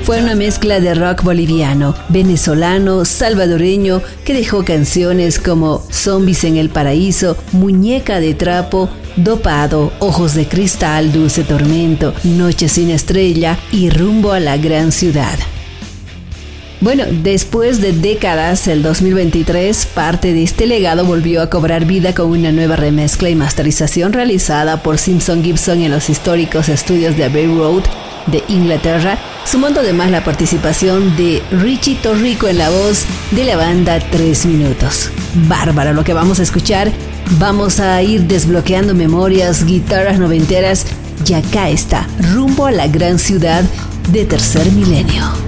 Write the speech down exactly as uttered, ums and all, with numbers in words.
Fue una mezcla de rock boliviano, venezolano, salvadoreño, que dejó canciones como Zombies en el Paraíso, Muñeca de Trapo, Dopado, Ojos de Cristal, Dulce Tormento, Noche sin Estrella y Rumbo a la Gran Ciudad. Bueno, después de décadas, el dos mil veintitrés, parte de este legado volvió a cobrar vida con una nueva remezcla y masterización realizada por Simpson Gibson en los históricos estudios de Abbey Road de Inglaterra, sumando además la participación de Richie Torrico en la voz de la banda Tres Minutos. Bárbaro lo que vamos a escuchar. Vamos a ir desbloqueando memorias, guitarras noventeras, y acá está, Rumbo a la Gran Ciudad de Tercer Milenio.